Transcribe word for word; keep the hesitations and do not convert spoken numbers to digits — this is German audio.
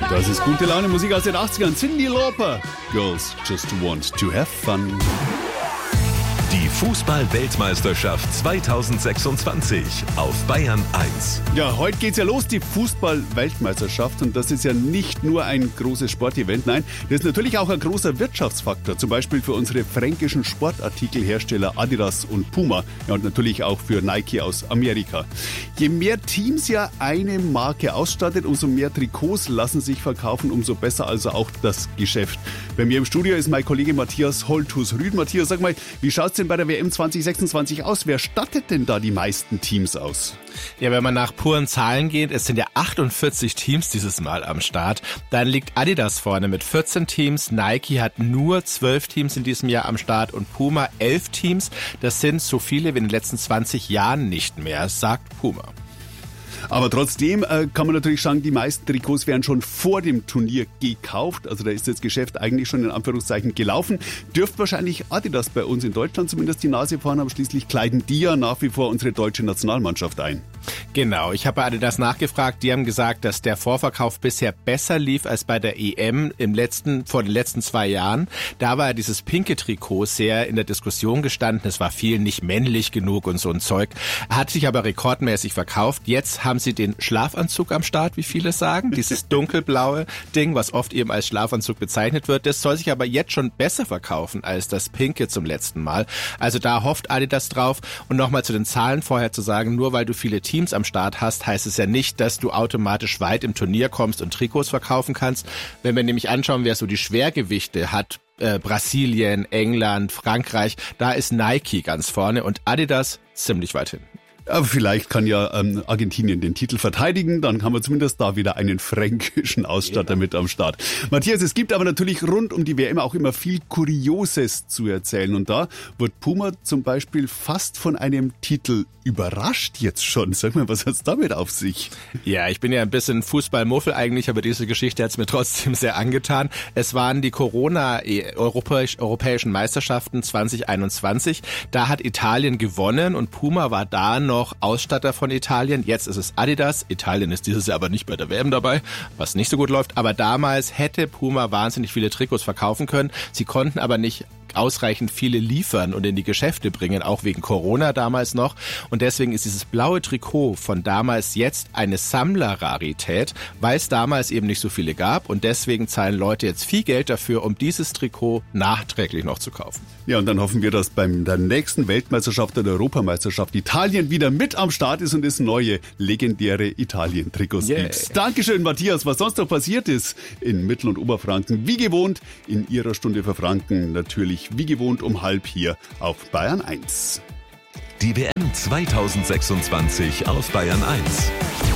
Das ist gute Laune Musik aus den achtzigern. Cyndi Lauper. Girls just want to have fun. Die Fußball-Weltmeisterschaft zweitausendsechsundzwanzig auf Bayern eins. Ja, heute geht's ja los, die Fußball-Weltmeisterschaft. Und das ist ja nicht nur ein großes Sportevent, nein, das ist natürlich auch ein großer Wirtschaftsfaktor. Zum Beispiel für unsere fränkischen Sportartikelhersteller Adidas und Puma. Ja, und natürlich auch für Nike aus Amerika. Je mehr Teams ja eine Marke ausstattet, umso mehr Trikots lassen sich verkaufen, umso besser also auch das Geschäft. Bei mir im Studio ist mein Kollege Matthias Holthus-Rüd. Matthias, sag mal, wie schaut's denn bei der W M zwanzig sechsundzwanzig aus? Wer stattet denn da die meisten Teams aus? Ja, wenn man nach puren Zahlen geht, es sind ja achtundvierzig Teams dieses Mal am Start. Dann liegt Adidas vorne mit vierzehn Teams, Nike hat nur zwölf Teams in diesem Jahr am Start und Puma elf Teams. Das sind so viele wie in den letzten zwanzig Jahren nicht mehr, sagt Puma. Aber trotzdem äh, kann man natürlich sagen, die meisten Trikots werden schon vor dem Turnier gekauft. Also da ist das Geschäft eigentlich schon in Anführungszeichen gelaufen. Dürfte wahrscheinlich Adidas bei uns in Deutschland zumindest die Nase vorn, aber schließlich kleiden die ja nach wie vor unsere deutsche Nationalmannschaft ein. Genau, ich habe bei Adidas nachgefragt. Die haben gesagt, dass der Vorverkauf bisher besser lief als bei der E M im letzten, vor den letzten zwei Jahren. Da war ja dieses pinke Trikot sehr in der Diskussion gestanden. Es war vielen nicht männlich genug und so ein Zeug. Hat sich aber rekordmäßig verkauft. Jetzt haben sie den Schlafanzug am Start, wie viele sagen. Dieses dunkelblaue Ding, was oft eben als Schlafanzug bezeichnet wird. Das soll sich aber jetzt schon besser verkaufen als das pinke zum letzten Mal. Also da hofft Adidas drauf. Und nochmal zu den Zahlen vorher zu sagen, nur weil du viele Teams am Start hast, heißt es ja nicht, dass du automatisch weit im Turnier kommst und Trikots verkaufen kannst. Wenn wir nämlich anschauen, wer so die Schwergewichte hat, äh, Brasilien, England, Frankreich, da ist Nike ganz vorne und Adidas ziemlich weit hinten. Aber vielleicht kann ja ähm, Argentinien den Titel verteidigen, dann haben wir zumindest da wieder einen fränkischen Ausstatter genau mit am Start. Matthias, es gibt aber natürlich rund um die W M auch immer viel Kurioses zu erzählen und da wird Puma zum Beispiel fast von einem Titel überrascht jetzt schon. Sag mal, was hat's damit auf sich? Ja, ich bin ja ein bisschen Fußballmuffel eigentlich, aber diese Geschichte hat's mir trotzdem sehr angetan. Es waren die Corona-Europäischen Meisterschaften zwanzig einundzwanzig. Da hat Italien gewonnen und Puma war da noch Ausstatter von Italien. Jetzt ist es Adidas. Italien ist dieses Jahr aber nicht bei der W M dabei, was nicht so gut läuft. Aber damals hätte Puma wahnsinnig viele Trikots verkaufen können. Sie konnten aber nicht ausreichend viele liefern und in die Geschäfte bringen, auch wegen Corona damals noch. Und deswegen ist dieses blaue Trikot von damals jetzt eine Sammlerrarität, weil es damals eben nicht so viele gab. Und deswegen zahlen Leute jetzt viel Geld dafür, um dieses Trikot nachträglich noch zu kaufen. Ja, und dann hoffen wir, dass beim der nächsten Weltmeisterschaft oder Europameisterschaft Italien wieder mit am Start ist und es neue, legendäre Italien-Trikots yeah. gibt. Dankeschön, Matthias. Was sonst noch passiert ist in Mittel- und Oberfranken, wie gewohnt, in Ihrer Stunde für Franken natürlich wie gewohnt um halb hier auf Bayern eins. Die W M zweitausendsechsundzwanzig auf Bayern eins.